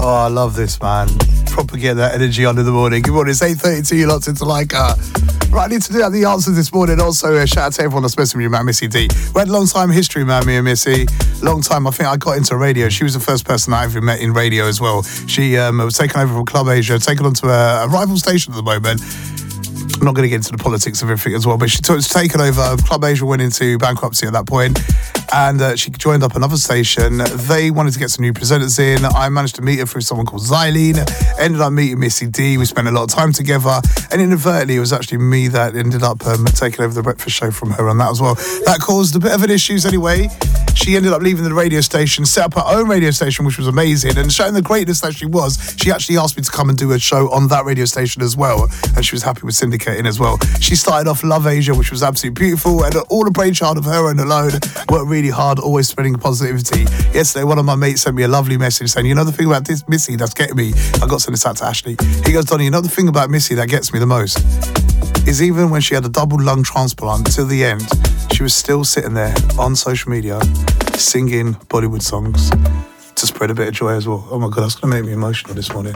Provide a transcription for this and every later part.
Oh, I love this, man. Proper get that energy on in the morning. Good morning, it's 8:32, you're locked into Leica. Right, I need to do out the answers this morning. Also, shout out to everyone that's messing with you, man, Missy D. We had a long time history, man, me and Missy. Long time. I think I got into radio. She was the first person I ever met in radio as well. She was taken over from Club Asia, taken onto a rival station at the moment. I'm not going to get into the politics of everything as well, but she was taken over. Club Asia went into bankruptcy at that point, and she joined up another station. They wanted to get some new presenters in. I managed to meet her through someone called Xylene. Ended up meeting Missy D. We spent a lot of time together, and inadvertently, it was actually me that ended up taking over the breakfast show from her on that as well. That caused a bit of an issues anyway. She ended up leaving the radio station, set up her own radio station, which was amazing, and showing the greatness that she was, she actually asked me to come and do a show on that radio station as well, and she was happy with syndicating as well. She started off Love Asia, which was absolutely beautiful, and all the brainchild of her and alone worked really hard, always spreading positivity. Yesterday, one of my mates sent me a lovely message saying, you know the thing about this Missy that's getting me? I got to send this out to Ashley. He goes, Donny, you know the thing about Missy that gets me the most? Is even when she had a double lung transplant till the end, she was still sitting there on social media singing Bollywood songs to spread a bit of joy as well. Oh my God, that's going to make me emotional this morning.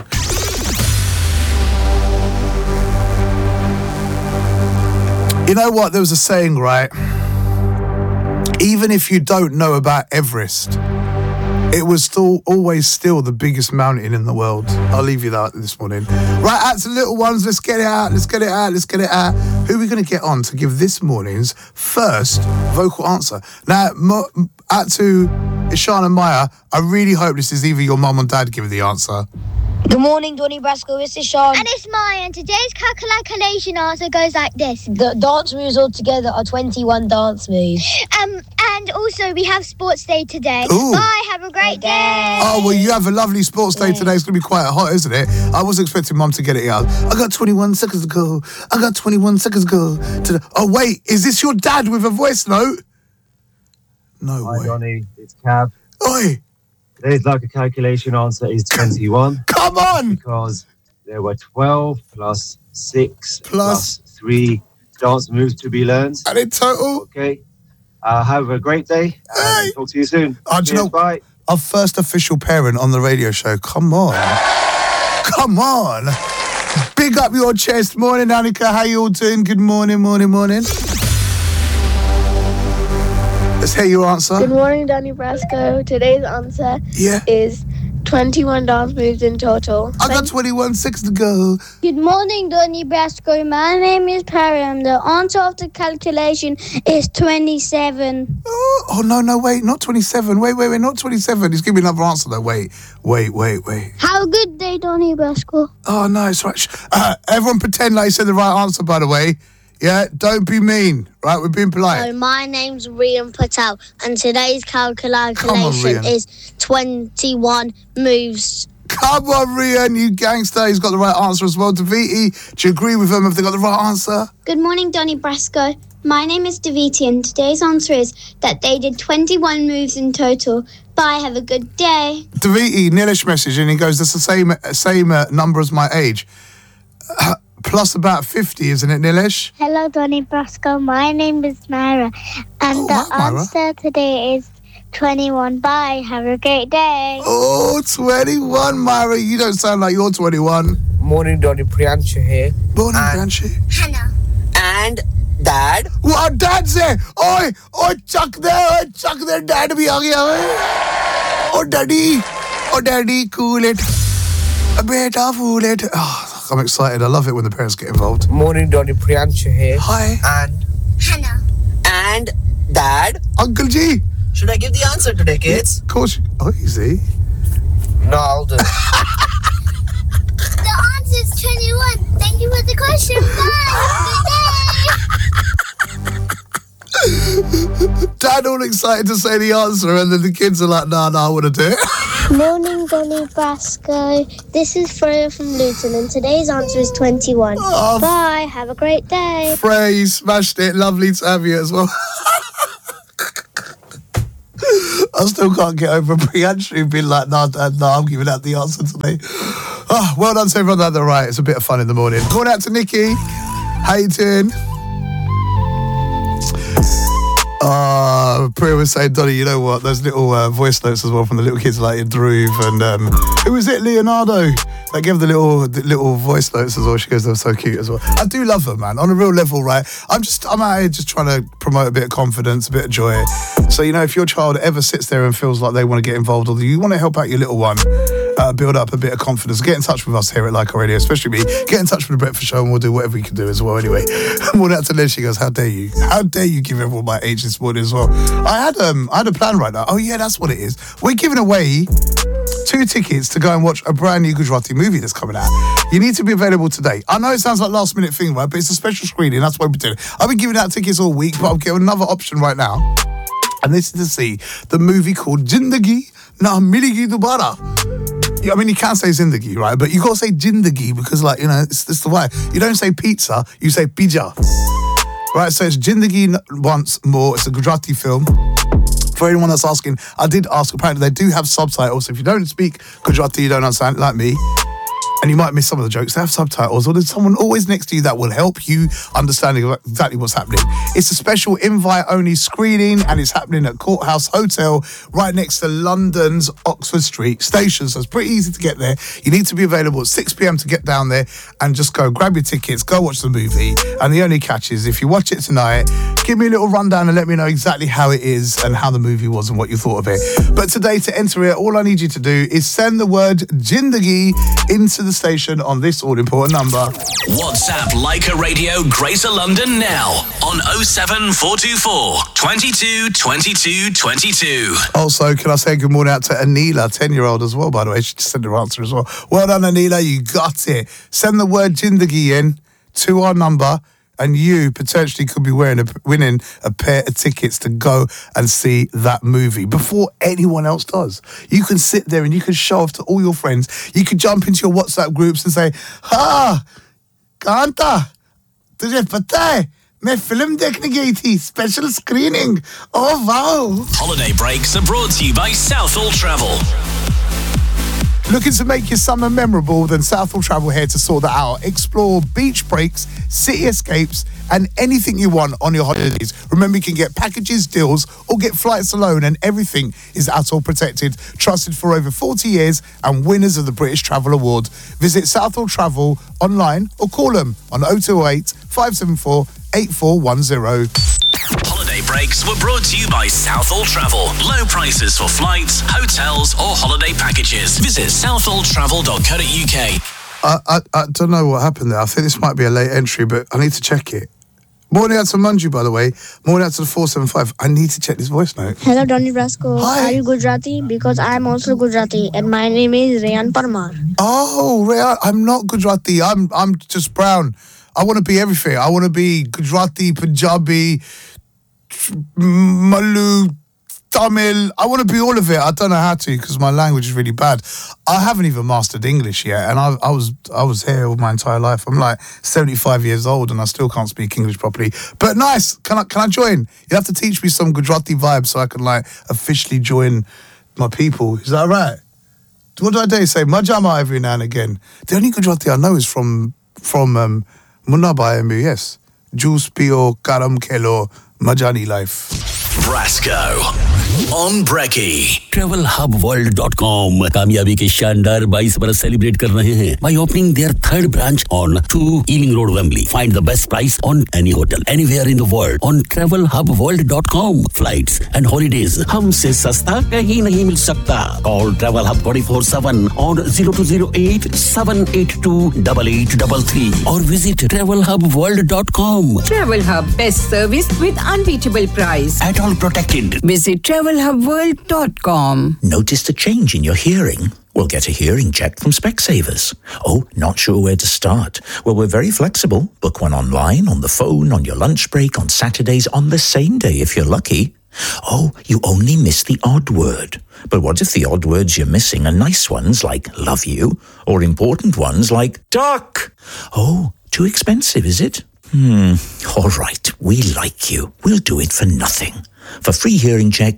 You know what? There was a saying, right? Even if you don't know about Everest, it was always still the biggest mountain in the world. I'll leave you that this morning. Right, out to little ones. Let's get it out. Let's get it out. Let's get it out. Who are we going to get on to give this morning's first vocal answer? Now, out to Ishan and Maya, I really hope this is either your mum or dad giving the answer. Good morning, Donny Brasco. It's Ishan. And it's Maya, and today's calculation answer goes like this. The dance moves altogether are 21 dance moves. And also we have sports day today. Ooh. Bye, have a great day. Oh, well, you have a lovely sports day today. It's going to be quite hot, isn't it? I was expecting Mum to get it out. I got 21 seconds to go. I got 21 seconds to go. Oh, wait, is this your dad with a voice note? No way. Hi, Donny. It's Cav. Oi. Today's like a calculation answer is 21. Come on! Because there were 12 plus 6 Plus plus 3 dance moves to be learned. And in total? Okay. Have a great day. And talk to you soon. Do you know, bye. Our first official parent on the radio show. Come on. Come on. Big up your chest. Morning, Annika. How you all doing? Good morning, morning, morning. Let's hear your answer. Good morning, Donny Brasco. Today's answer is 21 dance moves in total. I got 21 seconds to go. Good morning, Donny Brasco. My name is Param. The answer of the calculation is 27. Oh, no, wait, not 27. Wait, not 27. He's giving me another answer, though. Wait. Have a good day, Donny Brasco. Oh, no, it's right. Everyone pretend like you said the right answer, by the way. Yeah, don't be mean, right? We're being polite. So my name's Rian Patel, and today's calculation is 21 moves. Come on, Rian, you gangster. He's got the right answer as well. Daviti, do you agree with them if they got the right answer? Good morning, Donny Brasco. My name is Daviti, and today's answer is that they did 21 moves in total. Bye, have a good day. Daviti, Nilesh message, and he goes, that's the same number as my age. Plus about 50, isn't it, Nilesh? Hello, Donny Brasco. My name is Myra, and the answer today is 21. Bye. Have a great day. Oh, 21, Myra. You don't sound like you're 21. Morning, Donny. Priyanshu here. Morning, Priyanshu. Hannah. And Dad. What, Dad's there? Oi, chuck there, Dad bhi aa gaya. Oh, Daddy, cool it. Beta, fool it. Oh, I'm excited. I love it when the parents get involved. Morning, Donny. Priyanshu here. Hi. And Hannah. And Dad. Uncle G. Should I give the answer today, kids? Of course. Oh, easy. No, I'll do it. The answer is 21. Thank you for the question. Bye. Dad all excited to say the answer, and then the kids are like, nah, I want to do it. Morning, Donny Brasco. This is Freya from Luton, and today's answer is 21. Oh, Bye. Have a great day. Freya, you smashed it. Lovely to have you as well. I still can't get over Priyanshu being like, nah, Dad, nah, I'm giving out the answer today. Oh, well done to everyone that had the right. It's a bit of fun in the morning. Going out to Nikki. How you doing? Priya was saying, Donny, you know what? Those little voice notes as well from the little kids like Dhruv and who was it? Leonardo. They gave the little voice notes as well. She goes, they're so cute as well. I do love them, man. On a real level, right? I'm out here just trying to promote a bit of confidence, a bit of joy. So, you know, if your child ever sits there and feels like they want to get involved or you want to help out your little one, build up a bit of confidence, get in touch with us here at Like Radio, especially me. Get in touch with the Breakfast Show and we'll do whatever we can do as well anyway. Morning out to Liz, she goes, how dare you? How dare you give everyone my age this morning as well? I had a plan right now. Oh yeah, that's what it is. We're giving away 2 tickets to go and watch a brand new Gujarati movie that's coming out. You need to be available today. I know it sounds like last minute thing, right? But it's a special screening. That's what we're doing. I've been giving out tickets all week, but I'll give another option right now. And this is to see the movie called Jindagi Na Milegi Dobara. Yeah, I mean, you can say Zindagi, right? But you got to say Jindagi because, like, you know, it's the way. You don't say pizza, you say pija. Right, so it's Jindagi Once More. It's a Gujarati film. For anyone that's asking, I did ask, apparently they do have subtitles. So if you don't speak Gujarati, you don't understand, like me, and you might miss some of the jokes, they have subtitles, or there's someone always next to you that will help you understanding exactly what's happening. It's a special invite-only screening, and it's happening at Courthouse Hotel, right next to London's Oxford Street station, so it's pretty easy to get there. You need to be available at 6 p.m. to get down there, and just go grab your tickets, go watch the movie, and the only catch is, if you watch it tonight, give me a little rundown and let me know exactly how it is and how the movie was and what you thought of it. But today, to enter it, all I need you to do is send the word Jindagi into the station on this all-important number. WhatsApp Leica Radio Greater London now on 07424 22 22 22. Also, can I say good morning out to Anila, 10-year-old as well, by the way. She just sent her answer as well. Well done, Anila, you got it. Send the word Jindagi in to our number, and you potentially could be winning a pair of tickets to go and see that movie before anyone else does. You can sit there and you can show off to all your friends. You can jump into your WhatsApp groups and say, Kanta, tujhe pata hai, main film dekhne gayi thi, special screening. Oh, wow. Holiday breaks are brought to you by Southall Travel. Looking to make your summer memorable? Then Southall Travel here to sort that out. Explore beach breaks, city escapes, and anything you want on your holidays. Remember, you can get packages, deals, or get flights alone, and everything is Atoll protected, trusted for over 40 years, and winners of the British Travel Award. Visit Southall Travel online or call them on 0208 574 8410. Holiday breaks were brought to you by Southall Travel. Low prices for flights, hotels, or holiday packages. Visit southalltravel.co.uk. I don't know what happened there. I think this might be a late entry, but I need to check it. Morning out to Manju, by the way. Morning out to the 475. I need to check this voice note. Hello, Donny Brasco. Hi. Are you Gujarati? Because I'm also Gujarati, and my name is Rayan Parmar. Oh, Rayan, I'm not Gujarati. I'm just brown. I want to be everything. I want to be Gujarati, Punjabi, Malu, Tamil. I want to be all of it. I don't know how to because my language is really bad. I haven't even mastered English yet, and I was here all my entire life. I'm like 75 years old, and I still can't speak English properly. But nice. Can I join? You have to teach me some Gujarati vibes so I can like officially join my people. Is that right? What do I do? Say Majama every now and again. The only Gujarati I know is from Munnabai MBS. Juice Pio Karam Kelo Majani Life. Brasco on Brekkie. TravelHubWorld.com कामयाबी के शानदार 22 बरस celebrate कर रहे हैं by opening their third branch on 2 Ealing Road, Wembley. Find the best price on any hotel anywhere in the world on TravelHubWorld.com. Flights and holidays हमसे सस्ता कहीं नहीं मिल सकता. Call Travel Hub 24/7 on 0208 782 8833 or visit TravelHubWorld.com. Travel Hub, best service with unbeatable price. At all protected. Visit TravelHubWorld.com. Noticed a change in your hearing? Well, get a hearing check from Specsavers. Oh, not sure where to start? Well, we're very flexible. Book one online, on the phone, on your lunch break, on Saturdays, on the same day if you're lucky. Oh, you only miss the odd word. But what if the odd words you're missing are nice ones like love you, or important ones like duck? Oh, too expensive, is it? All right, we like you. We'll do it for nothing. For free hearing checks,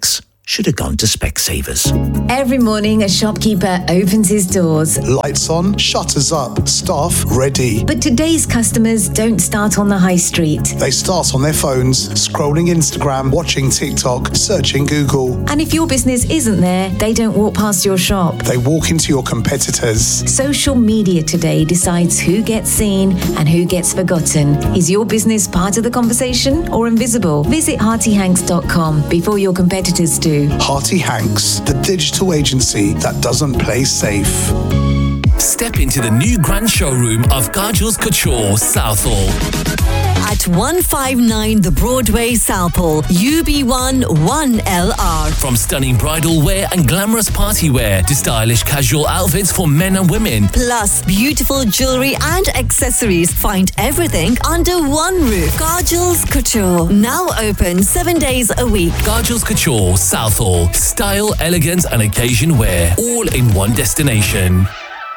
should have gone to Specsavers. Every morning, a shopkeeper opens his doors. Lights on, shutters up, staff ready. But today's customers don't start on the high street. They start on their phones, scrolling Instagram, watching TikTok, searching Google. And if your business isn't there, they don't walk past your shop. They walk into your competitors. Social media today decides who gets seen and who gets forgotten. Is your business part of the conversation or invisible? Visit heartyhanks.com before your competitors do. Hearty Hanks, the digital agency that doesn't play safe. Step into the new grand showroom of Kajal's Couture, Southall. At 159 The Broadway, Southall, UB1 1LR. From stunning bridal wear and glamorous party wear to stylish casual outfits for men and women. Plus, beautiful jewellery and accessories. Find everything under one roof. Kajal's Couture. Now open 7 days a week. Kajal's Couture, Southall. Style, elegance and occasion wear. All in one destination.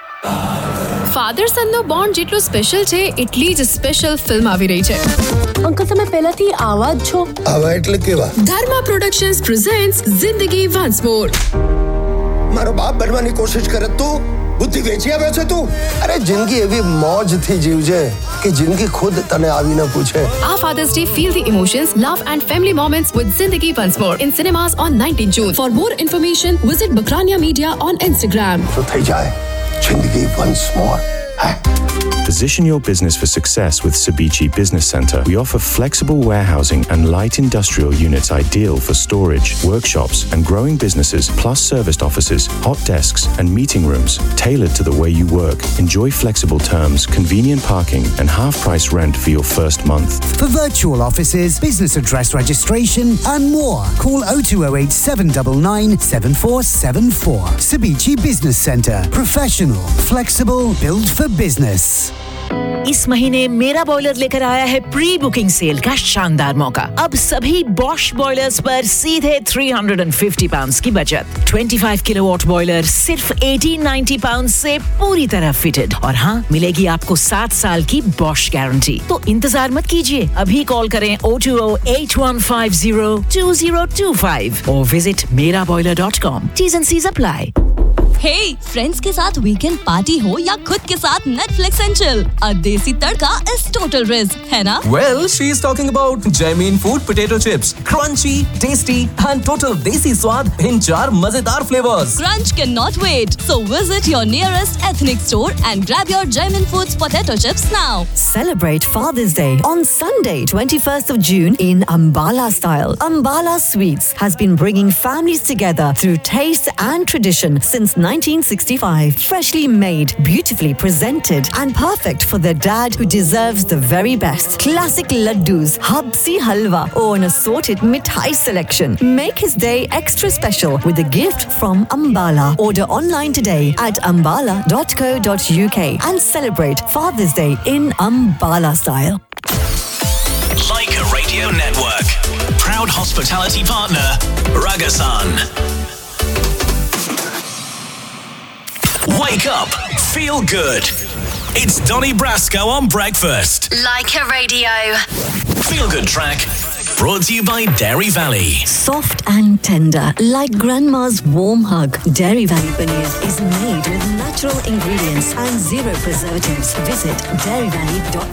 Father સનનો bond જેટલો special છે એટલી જ special film આવી રહી છે. Uncle તમે પહેલાથી આવા જ છો. આવા એટલે કેવા? ધર્મા પ્રોડક્શન્સ પ્રેઝન્ટ્સ જિંદગી વન્સ મોર. મારો બાપ બનવાની કોશિશ કરે તું બુદ્ધિ વેચી આવ્યો છે તું. અરે જિંદગી એવી મોજથી જીવજે કે જિંદગી ખુદ તને આવીને પૂછે. આ fathers day feel the emotions, love and family moments with Zindagi Once More in cinemas on 19 June. For more information, visit Bakrania Media on Instagram. તો થઈ જાય Zindagi Once More. Position your business for success with Ceviche Business Centre. We offer flexible warehousing and light industrial units ideal for storage, workshops and growing businesses, plus serviced offices, hot desks and meeting rooms tailored to the way you work. Enjoy flexible terms, convenient parking and half-price rent for your first month. For virtual offices, business address registration and more, call 0208 799 7474. Ceviche Business Centre. Professional, flexible, built for business. इस महीने मेरा boiler लेकर आया है pre booking cell का शानदार मौका। अब सभी बॉश बॉयलर्स पर सीधे £350 की बचत। 25 किलोवाट बॉयलर सिर्फ £1890 से पूरी तरह फिटेड। और हाँ, मिलेगी आपको 7 साल की बॉश गारंटी। तो इंतजार मत कीजिए, अभी कॉल करें 02081502025 और visit meraboiler.com. T's and C's apply. Hey, friends के साथ वीकेंड पार्टी हो या खुद के साथ नेटफ्लिक्स एंड चिल, अ देसी तड़का इज टोटल रिस्क, है ना? Well, she is talking about Jamin Food potato chips, crunchy, tasty, and total desi swad in 4 मजेदार flavors. Crunch cannot wait, so visit your nearest ethnic store and grab your Jamin Foods potato chips now. Celebrate Father's Day on Sunday, 21st of June in Ambala style. Ambala Sweets has been bringing families together through taste and tradition since 1965. Freshly made, beautifully presented, and perfect for the dad who deserves the very best. Classic laddus, habsi halwa, or an assorted mithai selection. Make his day extra special with a gift from Ambala. Order online today at ambala.co.uk and celebrate Father's Day in Ambala style. Leica Radio Network. Proud hospitality partner, Ragasan. Wake up, feel good. It's Donny Brasco on breakfast. Leica Radio. Feel good track brought to you by Dairy Valley. Soft and tender, like grandma's warm hug. Dairy Valley paneer is made with natural ingredients and zero preservatives. Visit dairyvalley.com.